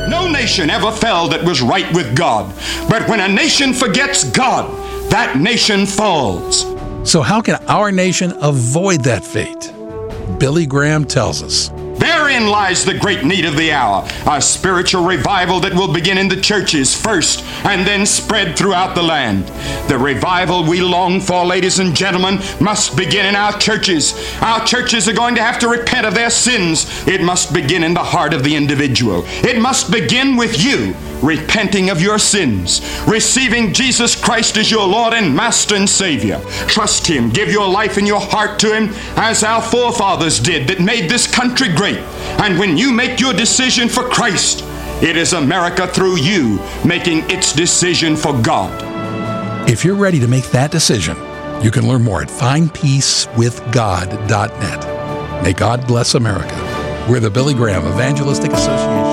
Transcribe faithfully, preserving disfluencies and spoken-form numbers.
No nation ever fell that was right with God. But when a nation forgets God, that nation falls. So how can our nation avoid that fate? Billy Graham tells us. Therein lies the great need of the hour, a spiritual revival that will begin in the churches first and then spread throughout the land. The revival we long for, ladies and gentlemen, must begin in our churches. Our churches are going to have to repent of their sins. It must begin in the heart of the individual. It must begin with you repenting of your sins, receiving Jesus Christ as your Lord and Master and Savior. Trust Him, give your life and your heart to Him as our forefathers did that made this country great. And when you make your decision for Christ, it is America through you making its decision for God. If you're ready to make that decision, you can learn more at find peace with god dot net. May God bless America. We're the Billy Graham Evangelistic Association.